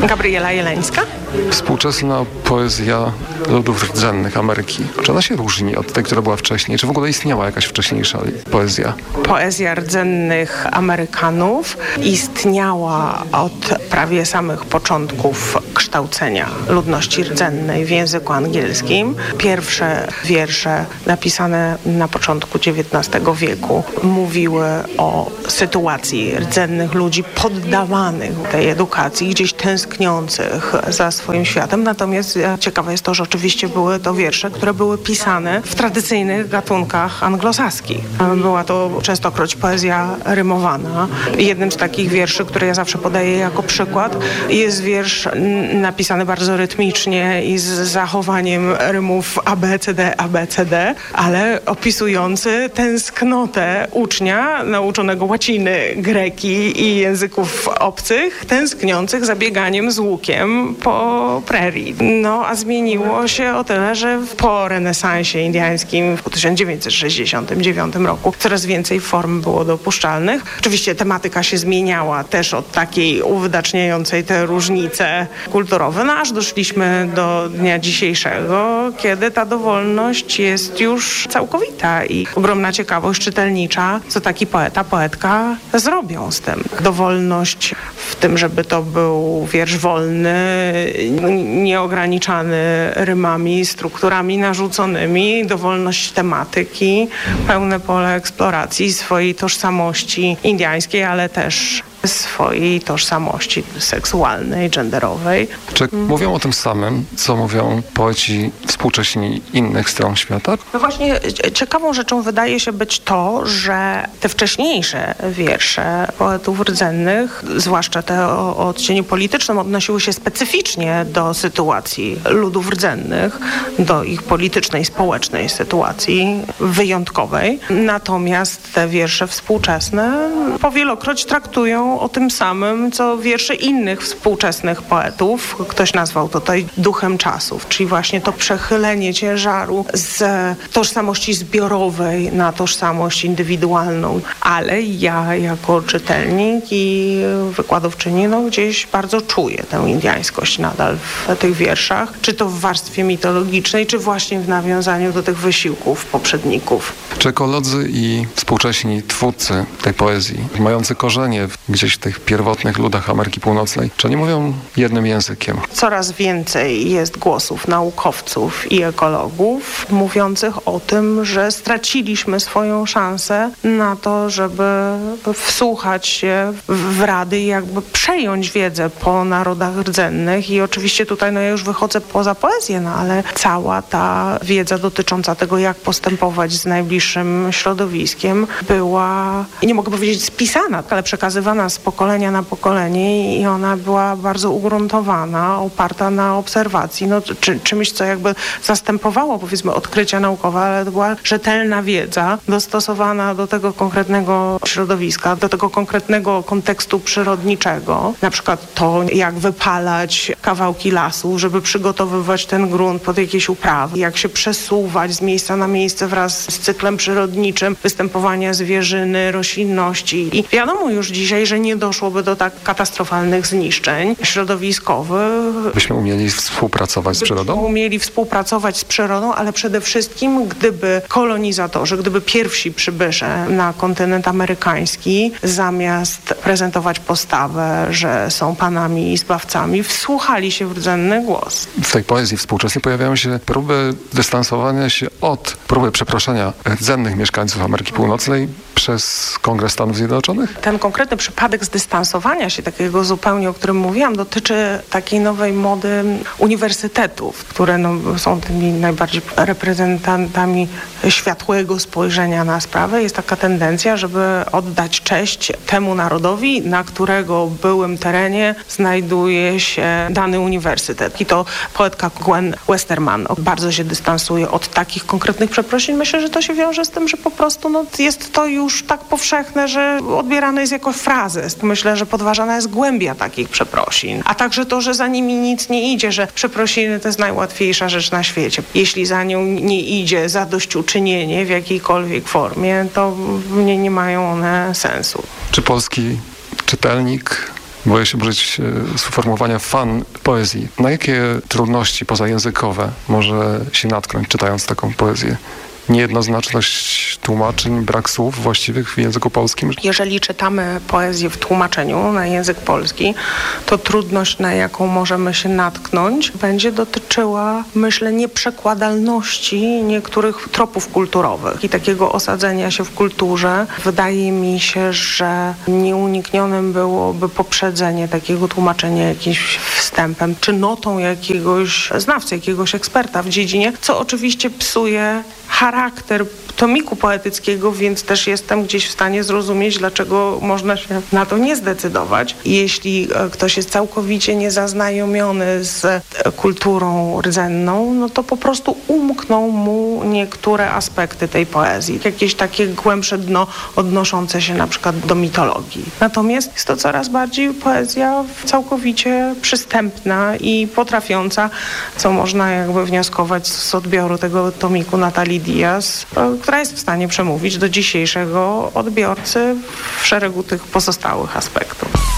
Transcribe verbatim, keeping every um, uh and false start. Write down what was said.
Gabriela Jeleńska. Współczesna poezja ludów rdzennych Ameryki. Czy ona się różni od tej, która była wcześniej? Czy w ogóle istniała jakaś wcześniejsza poezja? Poezja rdzennych Amerykanów istniała od prawie samych początków kształcenia ludności rdzennej w języku angielskim. Pierwsze wiersze napisane na początku dziewiętnastego wieku mówiły o sytuacji rdzennych ludzi poddawanych tej edukacji, gdzieś tęskniących za swoim światem. Natomiast ciekawe jest to, że oczywiście były to wiersze, które były pisane w tradycyjnych gatunkach anglosaskich. Była to częstokroć poezja rymowana. Jednym z takich wierszy, które ja zawsze podaję jako przykład, jest wiersz napisany bardzo rytmicznie i z zachowaniem rymów A, B, C, D, A, B, C, D, ale opisujący tęsknotę ucznia nauczonego łaciny, greki i języków obcych, tęskniących za bieganiem z łukiem po prerii. No, a zmieniło się o tyle, że po renesansie indiańskim w tysiąc dziewięćset sześćdziesiątym dziewiątym roku coraz więcej form było dopuszczalnych. Oczywiście tematyka się zmieniała też od takiej uwydaczniającej te różnice kulturowe, no aż doszliśmy do dnia dzisiejszego, kiedy ta dowolność jest już całkowita i ogromna ciekawość czytelnicza, co taki poeta, poetka zrobią z tym. Dowolność w tym, żeby to był wiersz wolny, nieograniczany rymami, strukturami narzuconymi, dowolność tematyki, pełne pole eksploracji swojej tożsamości indiańskiej, ale też swojej tożsamości seksualnej, genderowej. Czy mówią o tym samym, co mówią poeci współcześni innych stron świata? No właśnie ciekawą rzeczą wydaje się być to, że te wcześniejsze wiersze poetów rdzennych, zwłaszcza te o, o odcieniu politycznym, odnosiły się specyficznie do sytuacji ludów rdzennych, do ich politycznej, społecznej sytuacji wyjątkowej. Natomiast te wiersze współczesne powielokroć traktują o tym samym, co wiersze innych współczesnych poetów. Ktoś nazwał to tutaj duchem czasów, czyli właśnie to przechylenie ciężaru z tożsamości zbiorowej na tożsamość indywidualną. Ale ja jako czytelnik i wykładowczyni no gdzieś bardzo czuję tę indiańskość nadal w tych wierszach, czy to w warstwie mitologicznej, czy właśnie w nawiązaniu do tych wysiłków poprzedników. Czy ekolodzy i współcześni twórcy tej poezji, mający korzenie gdzieś w tych pierwotnych ludach Ameryki Północnej, czy nie mówią jednym językiem? Coraz więcej jest głosów naukowców i ekologów mówiących o tym, że straciliśmy swoją szansę na to, żeby wsłuchać się w rady i jakby przejąć wiedzę po narodach rdzennych. I oczywiście tutaj no ja już wychodzę poza poezję, no ale cała ta wiedza dotycząca tego, jak postępować z najbliższym środowiskiem była, nie mogę powiedzieć spisana, ale przekazywana z pokolenia na pokolenie i ona była bardzo ugruntowana, oparta na obserwacji, no, czy, czymś, co jakby zastępowało powiedzmy odkrycia naukowe, ale to była rzetelna wiedza dostosowana do tego konkretnego środowiska, do tego konkretnego kontekstu przyrodniczego. Na przykład to, jak wypalać kawałki lasu, żeby przygotowywać ten grunt pod jakieś uprawy, jak się przesuwać z miejsca na miejsce wraz z cyklem przyrodniczym występowania zwierzyny, roślinności. I wiadomo już dzisiaj, że nie doszłoby do tak katastrofalnych zniszczeń środowiskowych. Byśmy umieli współpracować z przyrodą? Byśmy umieli współpracować z przyrodą, ale przede wszystkim gdyby kolonizatorzy, gdyby pierwsi przybysze na kontynent amerykański zamiast prezentować postawę, że są panami i zbawcami, wsłuchali się w rdzenny głos. W tej poezji współczesnej pojawiają się próby dystansowania się od próby przeproszenia rdzennych mieszkańców Ameryki Północnej przez Kongres Stanów Zjednoczonych? Ten konkretny przypadek zdystansowania się, takiego zupełnie, o którym mówiłam, dotyczy takiej nowej mody uniwersytetów, które no, są tymi najbardziej reprezentantami światłego spojrzenia na sprawę. Jest taka tendencja, żeby oddać cześć temu narodowi, na którego byłym terenie znajduje się dany uniwersytet. I to poetka Gwen Westerman bardzo się dystansuje od takich konkretnych przeprosin. Myślę, że to się wiąże z tym, że po prostu no, jest to już tak powszechne, że odbierane jest jako frazes. Myślę, że podważana jest głębia takich przeprosin. A także to, że za nimi nic nie idzie, że przeprosiny to jest najłatwiejsza rzecz na świecie. Jeśli za nią nie idzie zadośćuczynienie w jakiejkolwiek formie, to nie, nie mają one sensu. Czy polski czytelnik Boję się użyć e, sformułowania fan poezji. Na jakie trudności pozajęzykowe może się natknąć, czytając taką poezję? Niejednoznaczność tłumaczeń, brak słów właściwych w języku polskim? Jeżeli czytamy poezję w tłumaczeniu na język polski, to trudność, na jaką możemy się natknąć, będzie dotyczyła, myślę, nieprzekładalności niektórych tropów kulturowych i takiego osadzenia się w kulturze. Wydaje mi się, że nieuniknionym byłoby poprzedzenie takiego tłumaczenia jakimś wstępem, czy notą jakiegoś znawcy, jakiegoś eksperta w dziedzinie, co oczywiście psuje charakter tomiku poetyckiego, więc też jestem gdzieś w stanie zrozumieć, dlaczego można się na to nie zdecydować. Jeśli ktoś jest całkowicie niezaznajomiony z kulturą rdzenną, no to po prostu umkną mu niektóre aspekty tej poezji. Jakieś takie głębsze dno odnoszące się na przykład do mitologii. Natomiast jest to coraz bardziej poezja całkowicie przystępna i potrafiąca, co można jakby wnioskować z odbioru tego tomiku Natalii Diaz, która jest w stanie przemówić do dzisiejszego odbiorcy w szeregu tych pozostałych aspektów.